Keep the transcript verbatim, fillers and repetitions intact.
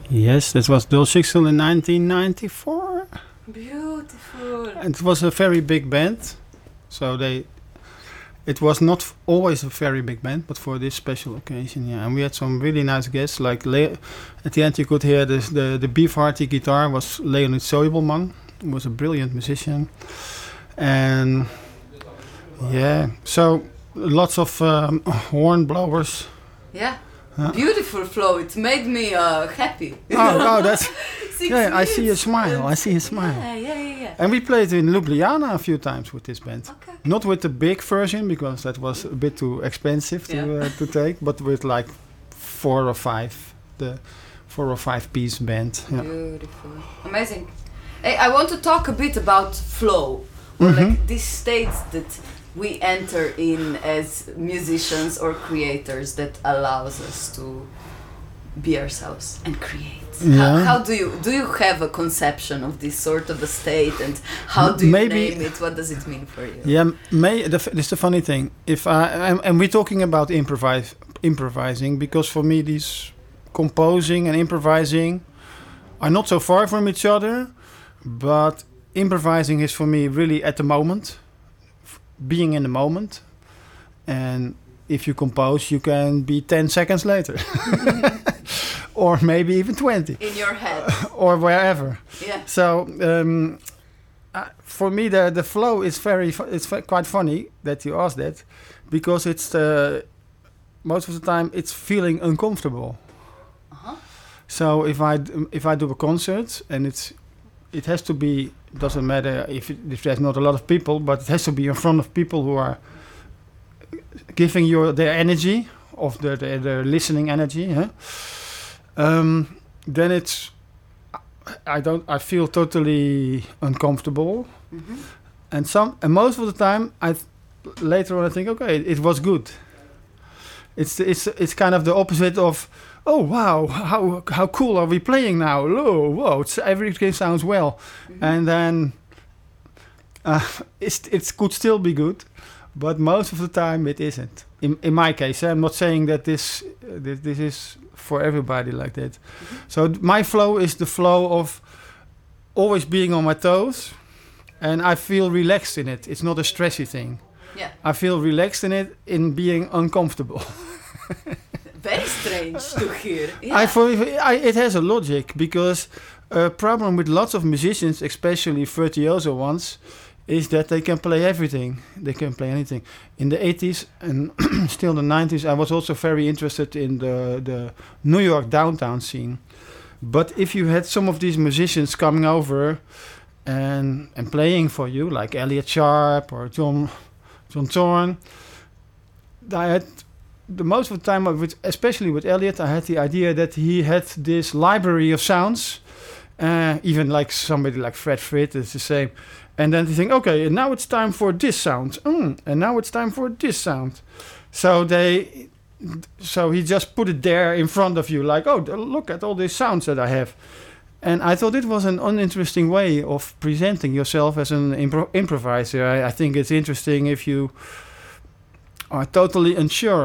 Yes, that was Dulcixel in nineteen ninety-four. Beautiful. And it was a very big band, so they. It was not f- always a very big band, but for this special occasion, yeah. And we had some really nice guests. Like Le- at the end, you could hear this, the the beef-hearty guitar was Leonid Soibelman. He was a brilliant musician, and yeah, so lots of um, horn blowers. Yeah. Uh, Beautiful flow. It made me uh, happy. Oh, oh, that's Six yeah. I see a minutes. smile. I see a smile. Yeah, yeah, yeah, yeah. And we played in Ljubljana a few times with this band. Okay. Not with the big version because that was a bit too expensive to Yeah. uh, to take, but with like four or five, the four or five piece band. Yeah. Beautiful. Amazing. Hey, I want to talk a bit about flow. Or Mhm. like these states that we enter in as musicians or creators that allows us to be ourselves and create. Yeah. How, how do you do you have a conception of this sort of a state, and how M- do you maybe- name it? What does it mean for you? Yeah, may the, f- this is the funny thing. If I and, and we're talking about improvise improvising because for me these composing and improvising are not so far from each other, but improvising is for me really at the moment, f- being in the moment, and if you compose, you can be ten seconds later, or maybe even twenty, In your head. or wherever. Yeah. So um, uh, for me, the the flow is very. Fu- it's f- quite funny that you asked that, because it's the most of the time it's feeling uncomfortable. Uh-huh. So if I d- if I do a concert and it's it has to be, doesn't matter if it, if there's not a lot of people, but it has to be in front of people who are giving you their energy, of their their, their listening energy. Huh? Um, then it's I don't I feel totally uncomfortable, Mhm. and some and most of the time I th- later on I think okay it was good. It's it's it's kind of the opposite of oh wow how how cool are we playing now, oh whoa it's, everything sounds well, Mhm. and then uh, it's it could still be good, but most of the time it isn't. In in my case, I'm not saying that this uh, this, this is for everybody like that. Mhm. So th- my flow is the flow of always being on my toes, and I feel relaxed in it. It's not a stressy thing. Yeah. I feel relaxed in it in being uncomfortable. Very strange to hear. Yeah. I, for, I it has a logic because a problem with lots of musicians, especially virtuoso ones, is that they can play everything. They can play anything. In the eighties and still the nineties, I was also very interested in the the New York downtown scene. But if you had some of these musicians coming over and and playing for you, like Elliot Sharp or John John Zorn, I had the most of the time, I would, especially with Elliot, I had the idea that he had this library of sounds, uh, even like somebody like Fred Frith is the same. And then you think, okay, and now it's time for this sound, mm, and now it's time for this sound. So they, so he just put it there in front of you, like, oh, look at all these sounds that I have. And I thought it was an uninteresting way of presenting yourself as an impro- improviser. I, I think it's interesting if you are totally unsure